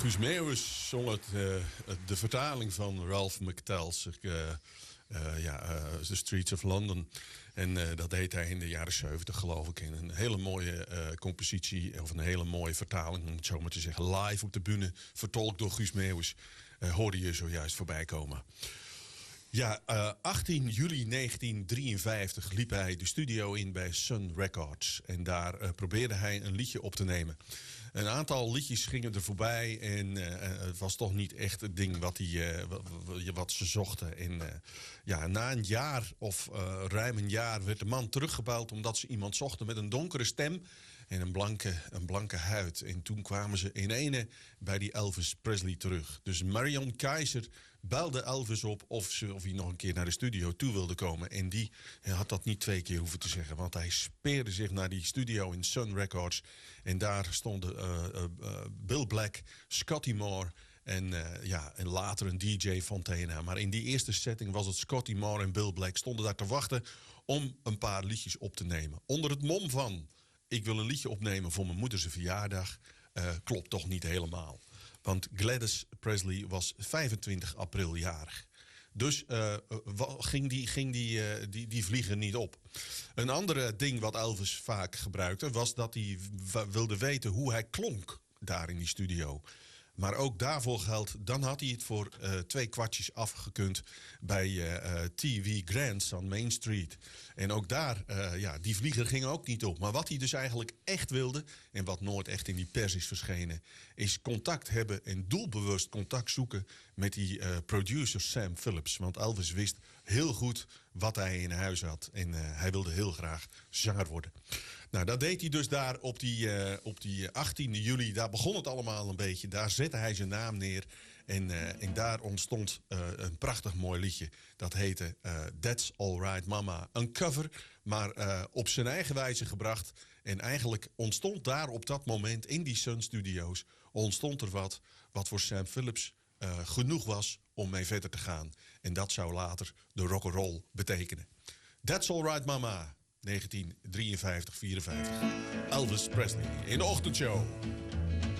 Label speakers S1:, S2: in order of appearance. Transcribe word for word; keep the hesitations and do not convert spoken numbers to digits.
S1: Guus Meeuwis zong het, uh, de vertaling van Ralph McTell's uh, uh, ja, uh, The Streets of London. En uh, dat deed hij in de jaren zeventig, geloof ik. In een hele mooie uh, compositie, of een hele mooie vertaling, om het zo maar te zeggen. Live op de bühne, vertolkt door Guus Meeuwis, uh, hoorde je zojuist voorbij komen. Ja, uh, achttien juli negentien drieënvijftig liep hij de studio in bij Sun Records. En daar uh, probeerde hij een liedje op te nemen. Een aantal liedjes gingen er voorbij en uh, het was toch niet echt het ding wat, die, uh, wat ze zochten. En uh, ja, na een jaar of uh, ruim een jaar werd de man teruggebeld omdat ze iemand zochten met een donkere stem en een blanke, een blanke huid. En toen kwamen ze in ene bij die Elvis Presley terug. Dus Marion Keizer belde Elvis op of, ze, of hij nog een keer naar de studio toe wilde komen. En die had dat niet twee keer hoeven te zeggen. Want hij speerde zich naar die studio in Sun Records. En daar stonden uh, uh, uh, Bill Black, Scotty Moore en, uh, ja, en later een D J Fontana. Maar in die eerste setting was het Scotty Moore en Bill Black stonden daar te wachten om een paar liedjes op te nemen. Onder het mom van: ik wil een liedje opnemen voor mijn moeders verjaardag. Uh, klopt toch niet helemaal. Want Gladys Presley was vijfentwintig april jarig. Dus uh, ging, die, ging die, uh, die, die vliegen niet op. Een andere ding wat Elvis vaak gebruikte was dat hij w- wilde weten hoe hij klonk daar in die studio. Maar ook daarvoor geldt, dan had hij het voor uh, twee kwartjes afgekund bij uh, uh, T V Grants aan Main Street. En ook daar, uh, ja, die vlieger ging ook niet op. Maar wat hij dus eigenlijk echt wilde, en wat nooit echt in die pers is verschenen, is contact hebben en doelbewust contact zoeken met die uh, producer Sam Phillips. Want Elvis wist heel goed wat hij in huis had. En uh, hij wilde heel graag zanger worden. Nou, dat deed hij dus daar op die, uh, op die achttiende juli. Daar begon het allemaal een beetje. Daar zette hij zijn naam neer. En, uh, en daar ontstond uh, een prachtig mooi liedje. Dat heette uh, That's Alright Mama. Een cover, maar uh, op zijn eigen wijze gebracht. En eigenlijk ontstond daar op dat moment in die Sun Studios, ontstond er wat wat voor Sam Phillips uh, genoeg was om mee verder te gaan. En dat zou later de rock'n'roll betekenen. That's Alright Mama. negentien drieënvijftig vierenvijftig. Elvis Presley in de ochtendshow.